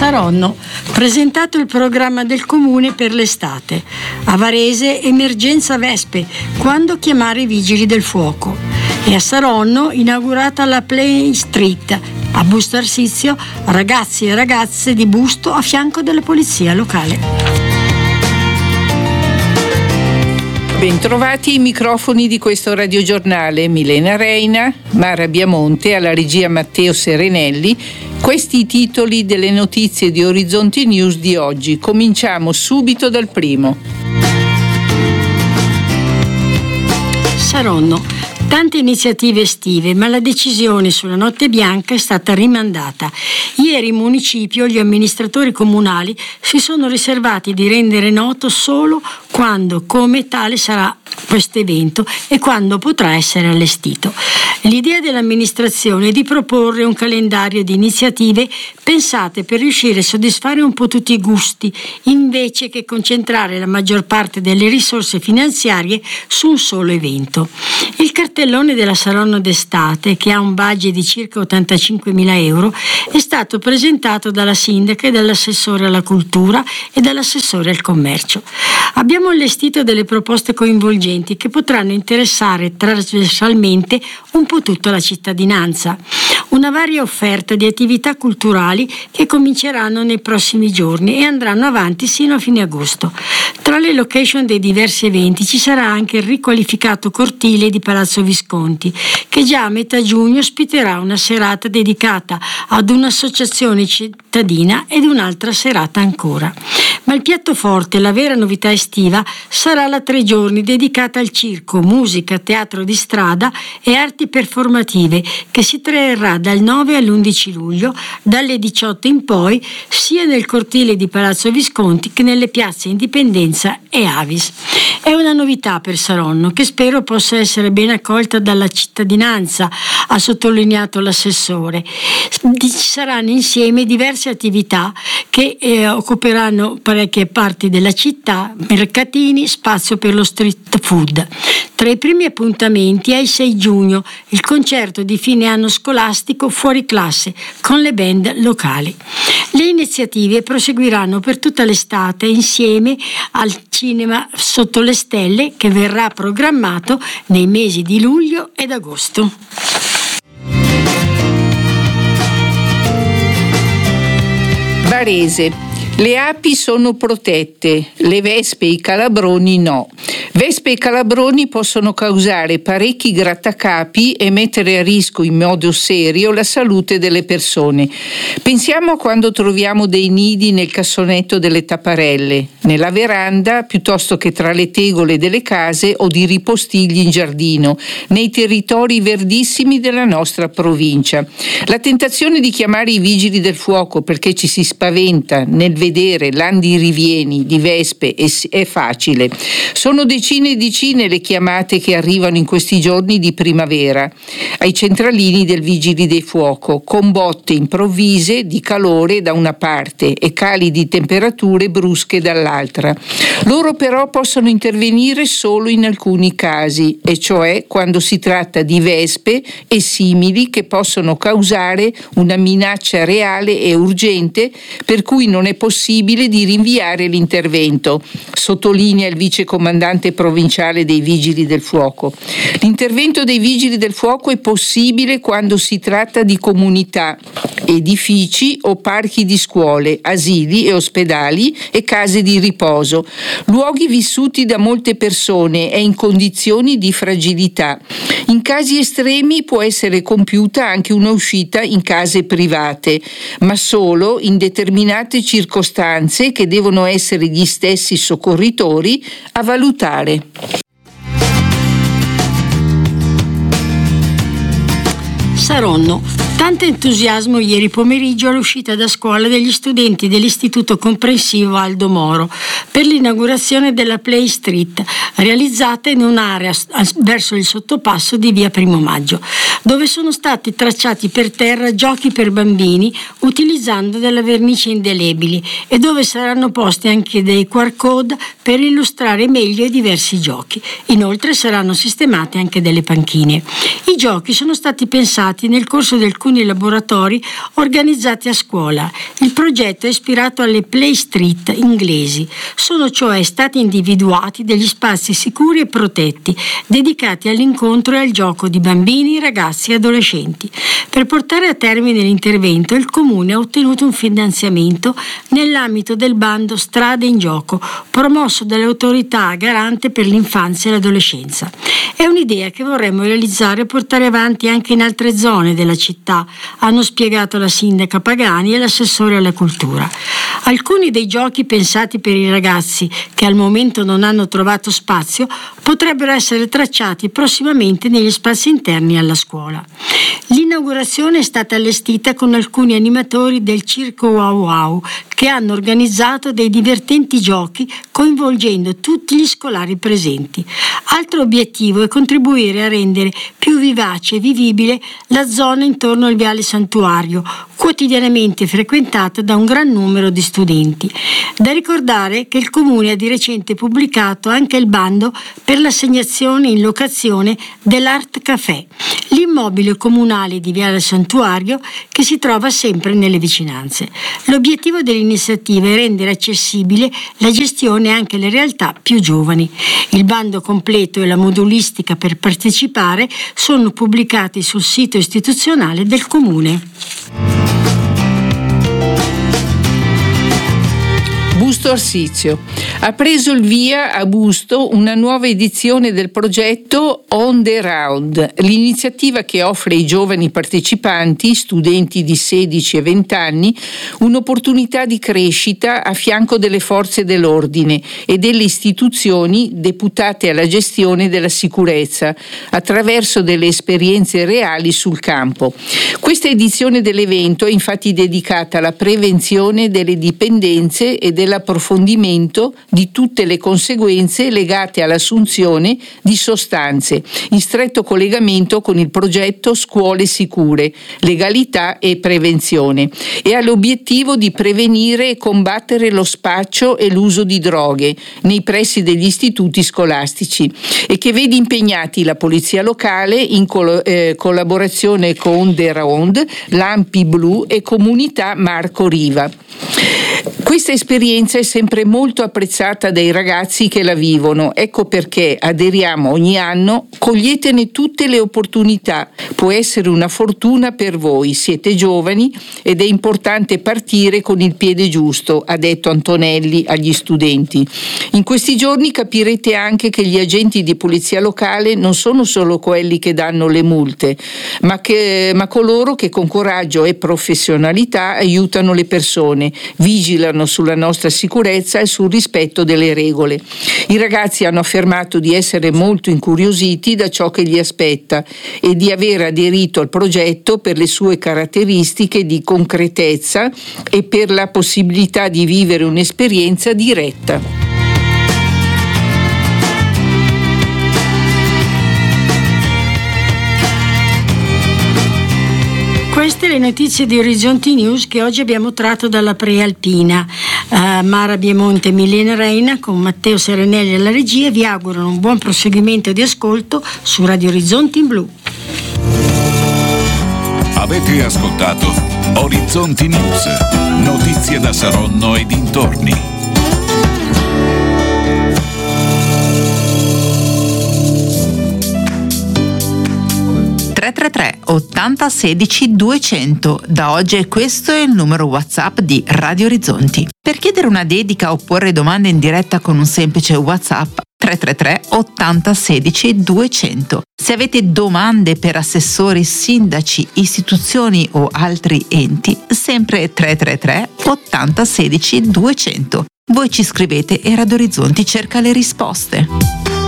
Saronno, presentato il programma del comune per l'estate. A Varese, emergenza Vespe, quando chiamare i vigili del fuoco. E a Saronno, inaugurata la Play Street. A Busto Arsizio, ragazzi e ragazze di Busto a fianco della polizia locale. Bentrovati ai microfoni di questo radiogiornale. Milena Reina, Mara Biamonte, alla regia Matteo Serenelli. Questi i titoli delle notizie di Orizzonti News di oggi. Cominciamo subito dal primo. Saronno. Tante iniziative estive, ma la decisione sulla notte bianca è stata rimandata. Ieri in municipio gli amministratori comunali si sono riservati di rendere noto solo quando, come tale sarà questo evento e quando potrà essere allestito. L'idea dell'amministrazione è di proporre un calendario di iniziative pensate per riuscire a soddisfare un po' tutti i gusti, invece che concentrare la maggior parte delle risorse finanziarie su un solo evento. Il cartellone della Saronno d'estate, che ha un budget di circa 85.000 euro, è stato presentato dalla sindaca e dall'assessore alla cultura e dall'assessore al commercio. Abbiamo allestito delle proposte coinvolgenti che potranno interessare trasversalmente un po' tutta la cittadinanza. Una varia offerta di attività culturali che cominceranno nei prossimi giorni e andranno avanti sino a fine agosto. Tra le location dei diversi eventi ci sarà anche il riqualificato cortile di Palazzo Visconti, che già a metà giugno ospiterà una serata dedicata ad un'associazione cittadina ed un'altra serata ancora. Ma il piatto forte, la vera novità estiva, sarà la 3 giorni dedicata al circo, musica, teatro di strada e arti performative, che si terrà dal 9 all'11 luglio, dalle 18 in poi, sia nel cortile di Palazzo Visconti che nelle piazze Indipendenza e Avis. È una novità per Saronno che spero possa essere ben accolta dalla cittadinanza, ha sottolineato l'assessore. Ci saranno insieme diverse attività che occuperanno parecchie parti della città, mercatini, spazio per lo street food. Tra i primi appuntamenti è il 6 giugno, il concerto di fine anno scolastico fuori classe con le band locali. Le iniziative proseguiranno per tutta l'estate insieme al cinema Sotto le Stelle, che verrà programmato nei mesi di luglio ed agosto. Varese. Le api sono protette, le vespe e i calabroni no. Vespe e calabroni possono causare parecchi grattacapi e mettere a rischio in modo serio la salute delle persone. Pensiamo a quando troviamo dei nidi nel cassonetto delle tapparelle, nella veranda piuttosto che tra le tegole delle case o di ripostigli in giardino, nei territori verdissimi della nostra provincia. La tentazione di chiamare i vigili del fuoco perché ci si spaventa nel vedere landirivieni di vespe è facile. Sono decine e decine le chiamate che arrivano in questi giorni di primavera ai centralini del Vigili del Fuoco, con botte improvvise di calore da una parte e cali di temperature brusche dall'altra. Loro però possono intervenire solo in alcuni casi, e cioè quando si tratta di vespe e simili che possono causare una minaccia reale e urgente per cui non è possibile di rinviare l'intervento, sottolinea il vice comandante provinciale dei Vigili del Fuoco. L'intervento dei Vigili del Fuoco è possibile quando si tratta di comunità, edifici o parchi di scuole, asili e ospedali e case di riposo, luoghi vissuti da molte persone e in condizioni di fragilità. In casi estremi può essere compiuta anche una uscita in case private, ma solo in determinate circostanze che devono essere gli stessi soccorritori a valutare. Saronno. Tanto entusiasmo ieri pomeriggio all'uscita da scuola degli studenti dell'Istituto Comprensivo Aldo Moro per l'inaugurazione della Play Street, realizzata in un'area verso il sottopasso di via Primo Maggio, dove sono stati tracciati per terra giochi per bambini utilizzando della vernice indelebili e dove saranno posti anche dei QR code per illustrare meglio i diversi giochi. Inoltre saranno sistemate anche delle panchine. I giochi sono stati pensati nel corso del alcuni laboratori organizzati a scuola. Il progetto è ispirato alle Play Street inglesi. Sono cioè stati individuati degli spazi sicuri e protetti, dedicati all'incontro e al gioco di bambini, ragazzi e adolescenti. Per portare a termine l'intervento, il Comune ha ottenuto un finanziamento nell'ambito del bando Strade in Gioco, promosso dall'autorità garante per l'infanzia e l'adolescenza. È un'idea che vorremmo realizzare e portare avanti anche in altre zone della città, hanno spiegato la sindaca Pagani e l'assessore alla cultura. Alcuni dei giochi pensati per i ragazzi, che al momento non hanno trovato spazio, potrebbero essere tracciati prossimamente negli spazi interni alla scuola. L'inaugurazione è stata allestita con alcuni animatori del Circo Wow Wow, che hanno organizzato dei divertenti giochi coinvolgendo tutti gli scolari presenti. Altro obiettivo è contribuire a rendere più vivace e vivibile la zona intorno al Viale Santuario, quotidianamente frequentata da un gran numero di studenti. Da ricordare che il Comune ha di recente pubblicato anche il bando per l'assegnazione in locazione dell'Art Café, l'immobile comunale di Viale Santuario che si trova sempre nelle vicinanze. L'obiettivo dell'iniziativa è rendere accessibile la gestione anche alle realtà più giovani. Il bando completo e la modulistica per partecipare sono pubblicati sul sito istituzionale del Comune. Busto Arsizio. Ha preso il via a Busto una nuova edizione del progetto On the Round, l'iniziativa che offre ai giovani partecipanti, studenti di 16 e 20 anni, un'opportunità di crescita a fianco delle forze dell'ordine e delle istituzioni deputate alla gestione della sicurezza, attraverso delle esperienze reali sul campo. Questa edizione dell'evento è infatti dedicata alla prevenzione delle dipendenze e dell'approfondimento di tutte le conseguenze legate all'assunzione di sostanze, in stretto collegamento con il progetto Scuole Sicure, Legalità e Prevenzione, e ha l'obiettivo di prevenire e combattere lo spaccio e l'uso di droghe nei pressi degli istituti scolastici, e che vede impegnati la Polizia Locale in collaborazione con The Round, Lampi Blu e Comunità Marco Riva. Questa esperienza è sempre molto apprezzata dai ragazzi che la vivono, ecco perché aderiamo ogni anno. Coglietene tutte le opportunità, può essere una fortuna per voi, siete giovani ed è importante partire con il piede giusto, ha detto Antonelli agli studenti. In questi giorni capirete anche che gli agenti di polizia locale non sono solo quelli che danno le multe, ma coloro che con coraggio e professionalità aiutano le persone, vigilano sulla nostra sicurezza e sul rispetto delle regole. I ragazzi hanno affermato di essere molto incuriositi da ciò che gli aspetta e di aver aderito al progetto per le sue caratteristiche di concretezza e per la possibilità di vivere un'esperienza diretta. Queste le notizie di Orizzonti News che oggi abbiamo tratto dalla Prealpina. Mara Biemonte e Milena Reina con Matteo Serenelli alla regia vi augurano un buon proseguimento di ascolto su Radio Orizzonti in Blu. Avete ascoltato Orizzonti News, notizie da Saronno e dintorni. 333 80 16 200. Da oggi questo è il numero WhatsApp di Radio Orizzonti. Per chiedere una dedica o porre domande in diretta con un semplice WhatsApp 333 80 16 200. Se avete domande per assessori, sindaci, istituzioni o altri enti, sempre 333 80 16 200. Voi ci scrivete e Radio Orizzonti cerca le risposte.